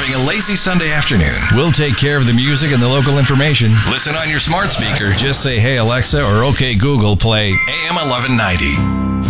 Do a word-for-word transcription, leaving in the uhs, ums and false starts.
having a lazy Sunday afternoon? We'll take care of the music and the local information. Listen on your smart speaker. Just say, hey, Alexa, or okay, Google, play A M eleven ninety.